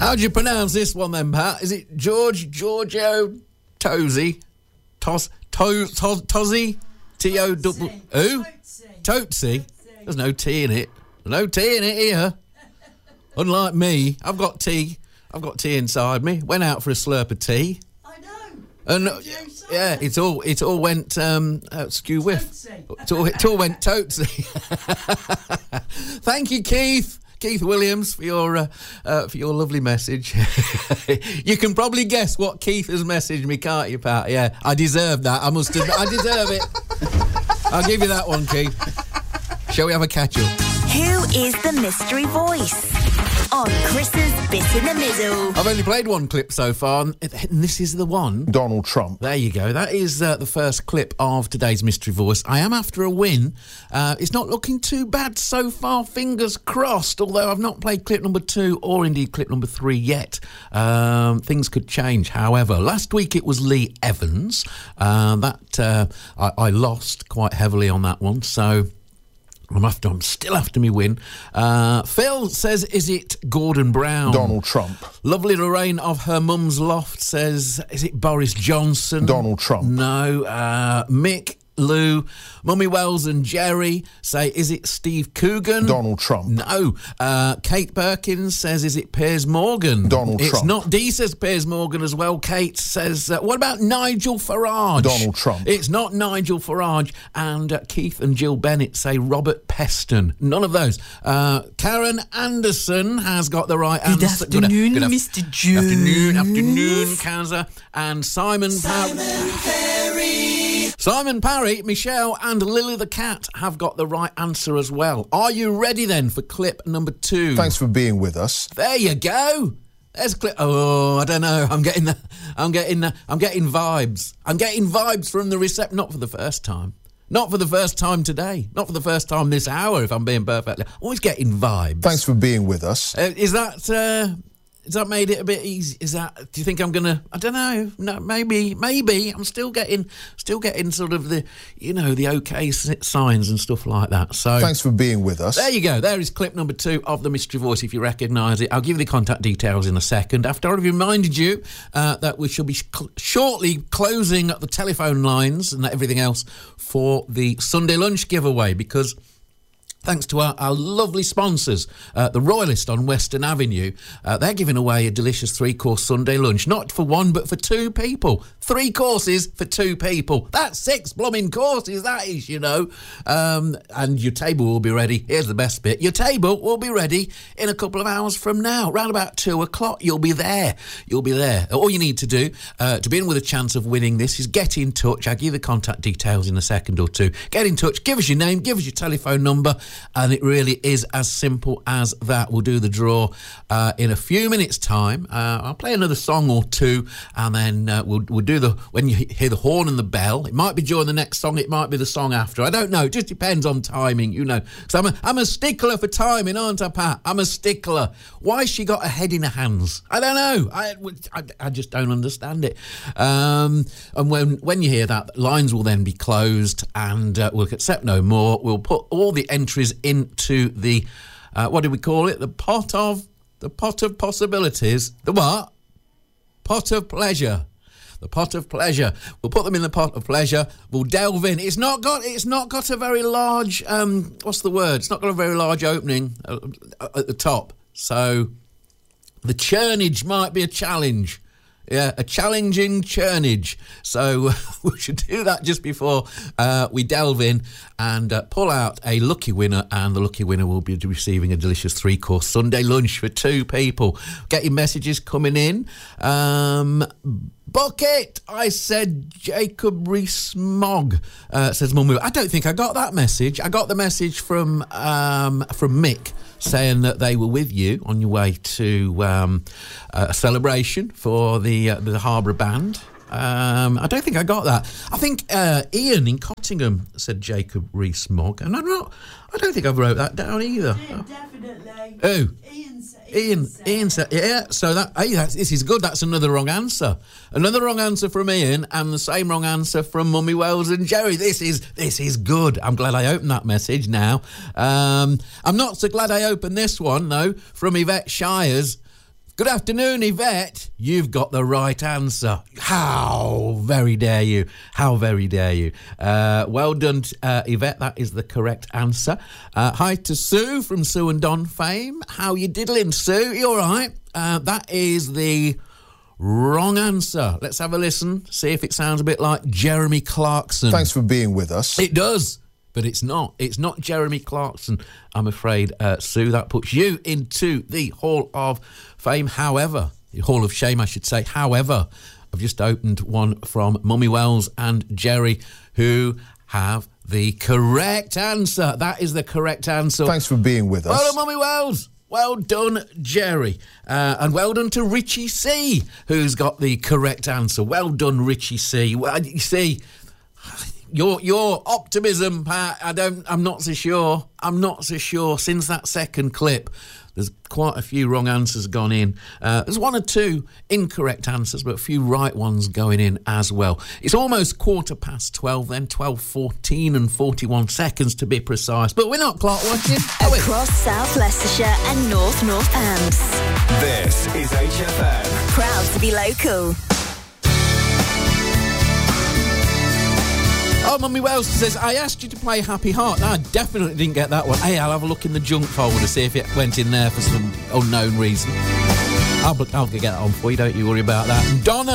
How do you pronounce this one then, Pat? Is it Giorgio Tosi? Tosi? T-O-double... Who? Totsi. There's no T in it. There's no T in it here. Unlike me, I've got tea inside me. Went out for a slurp of tea. I know. And yeah, it all went skew whiff. It all went totesy. Thank you, Keith Williams, for your lovely message. You can probably guess what Keith has messaged me, can't you, Pat? Yeah, I deserve that. I deserve it. I'll give you that one, Keith. Shall we have a catch up? Who is the mystery voice? On Chris's Bit in the Middle. I've only played one clip so far, and this is the one. Donald Trump. There you go. That is the first clip of today's Mystery Voice. I am after a win. It's not looking too bad so far, fingers crossed, although I've not played clip number 2 or indeed clip number 3 yet. Things could change, however. Last week it was Lee Evans. I lost quite heavily on that one, so... I'm still after me win. Phil says, is it Gordon Brown? Donald Trump. Lovely Lorraine of her mum's loft says, is it Boris Johnson? Donald Trump. No. Mick, Lou, Mummy Wells and Jerry say, is it Steve Coogan? Donald Trump. No. Kate Perkins says, is it Piers Morgan? Donald Trump. It's not. Dee says Piers Morgan as well. Kate says, what about Nigel Farage? Donald Trump. It's not Nigel Farage. And Keith and Jill Bennett say Robert Peston. None of those. Karen Anderson has got the right answer. Good afternoon, Mr. Jones. Afternoon, Kazza. And Simon Parry, Michelle and Lily the Cat have got the right answer as well. Are you ready then for clip number 2? Thanks for being with us. There you go. There's clip. Oh, I don't know. I'm getting vibes. I'm getting vibes from the reception. Not for the first time. Not for the first time today. Not for the first time this hour, if I'm being perfectly... Always getting vibes. Thanks for being with us. Has that made it a bit easy? Do you think I'm gonna? I don't know. No, maybe. I'm still getting sort of the okay signs and stuff like that. So thanks for being with us. There you go. There is clip number 2 of the Mystery Voice. If you recognise it, I'll give you the contact details in a second. After I've reminded you that we shall be shortly closing the telephone lines and everything else for the Sunday lunch giveaway, because thanks to our lovely sponsors, the Royalist on Western Avenue, they're giving away a delicious 3-course Sunday lunch, not for one, but for 2 people. 3 courses for 2 people. That's 6 blooming courses, that is, and your table will be ready. Here's the best bit. Your table will be ready in a couple of hours from now. Around about 2 o'clock, you'll be there. All you need to do to be in with a chance of winning this is get in touch. I'll give you the contact details in a second or two. Get in touch, give us your name, give us your telephone number, and it really is as simple as that. We'll do the draw in a few minutes' time. I'll play another song or 2, and then we'll do when you hear the horn and the bell. It might be during the next song, it might be the song after. I don't know. It just depends on timing, because I'm a stickler for timing, aren't I, Pat? I'm a stickler. Why has she got her head in her hands? I don't know. I just don't understand it. And when you hear that, lines will then be closed, and we'll accept no more. We'll put all the entries into the what do we call it? The pot of possibilities. The what? Pot of pleasure. The pot of pleasure. We'll put them in the pot of pleasure. We'll delve in. It's not got a very large what's the word? It's not got a very large opening at the top. So the churnage might be a challenge. Yeah, a challenging churnage. So we should do that just before we delve in and pull out a lucky winner, and the lucky winner will be receiving a delicious 3-course Sunday lunch for 2 people. Getting messages coming in. Bucket, I said Jacob Rees-Mogg, says Mum. I don't think I got that message. I got the message from Mick saying that they were with you on your way to a celebration for the Harborough Band. I don't think I got that. I think Ian in Cottingham said Jacob Rees-Mogg, and I don't think I've wrote that down either. Yeah, definitely. Who? Ian said, yeah. So this is good. That's another wrong answer. Another wrong answer from Ian, and the same wrong answer from Mummy Wells and Jerry. This is good. I'm glad I opened that message now. I'm not so glad I opened this one though, from Yvette Shires. Good afternoon, Yvette. You've got the right answer. How very dare you? How very dare you? Well done, Yvette. That is the correct answer. Hi to Sue from Sue and Don fame. How you diddling, Sue? You all right? That is the wrong answer. Let's have a listen. See if it sounds a bit like Jeremy Clarkson. Thanks for being with us. It does. But it's not. It's not Jeremy Clarkson, I'm afraid, Sue. That puts you into the Hall of Fame. However, the Hall of Shame, I should say. However, I've just opened one from Mummy Wells and Jerry, who have the correct answer. That is the correct answer. Thanks for being with us. Well done, Mummy Wells. Well done, Jerry. And well done to Richie C, who's got the correct answer. Well done, Richie C. Well, you see... Your optimism, Pat, I'm not so sure. I'm not so sure. Since that second clip, there's quite a few wrong answers gone in. There's one or two incorrect answers, but a few right ones going in as well. It's almost 12:15 then, 12:14 and 41 seconds to be precise. But we're not clock watching, are we? Across South Leicestershire and North Northants. This is HFM. Proud to be local. Oh, Mummy Wells says, I asked you to play Happy Heart. No, I definitely didn't get that one. Hey, I'll have a look in the junk folder, see if it went in there for some unknown reason. I'll get that on for you, don't you worry about that. And Donna